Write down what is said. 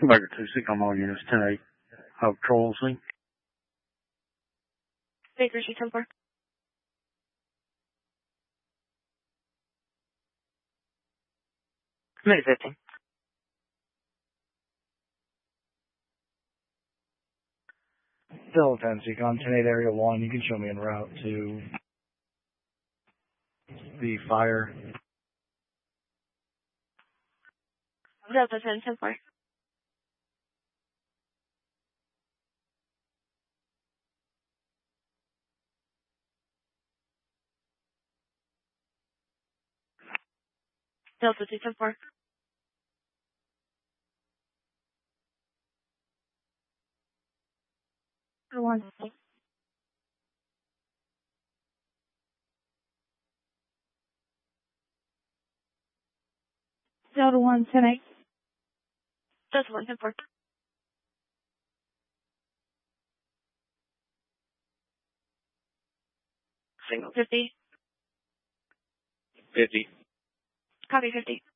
Baker 2-6 on all units, 10-8. Patrol sync. Baker, she 10-4. Minute 15. Still 10 Seacon, 10-8 Area 1. You can show me en route to the fire. Delta 10-4. Delta 2-4. One. Delta 1, 10-8. Delta 1, 10-4. Single. 50. 50. Copy 50.